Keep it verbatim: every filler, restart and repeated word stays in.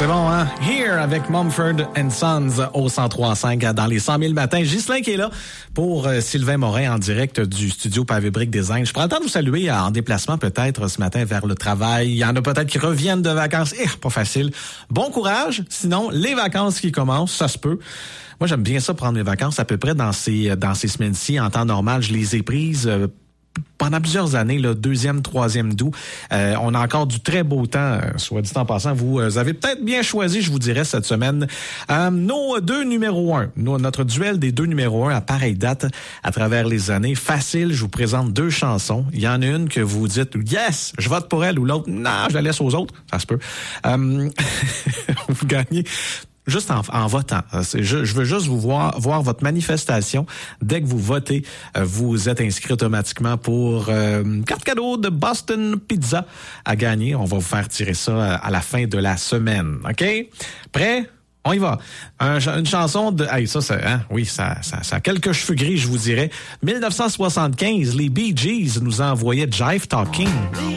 C'est bon, hein? Here avec Mumford and Sons au cent trois cinq dans les cent mille matins. Ghislain qui est là pour euh, Sylvain Morin en direct du studio Pavé Brick Design. Je prends le temps de vous saluer en déplacement peut-être ce matin vers le travail. Il y en a peut-être qui reviennent de vacances. Eh, pas facile. Bon courage. Sinon, les vacances qui commencent, ça se peut. Moi, j'aime bien ça prendre mes vacances à peu près dans ces, dans ces semaines-ci. En temps normal, je les ai prises euh, pendant plusieurs années, là, deuxième, troisième d'août. Euh, on a encore du très beau temps, euh, soit dit en passant. Vous euh, avez peut-être bien choisi, je vous dirais, cette semaine. Euh, nos deux numéros un, nos, notre duel des deux numéros un à pareille date à travers les années. Facile, je vous présente deux chansons. Il y en a une que vous dites « Yes, je vote pour elle » ou l'autre « Non, je la laisse aux autres. » Ça se peut. Euh, vous gagnez juste en, en votant. C'est, je, je veux juste vous voir, voir votre manifestation. Dès que vous votez, vous êtes inscrit automatiquement pour euh, carte cadeau de Boston Pizza à gagner. On va vous faire tirer ça à la fin de la semaine. OK? Prêt? On y va. Un, une chanson de... Hey, ça, ça, hein? Oui, ça, ça, ça a quelques cheveux gris, je vous dirais. dix-neuf cent soixante-quinze, les Bee Gees nous envoyaient Jive Talking.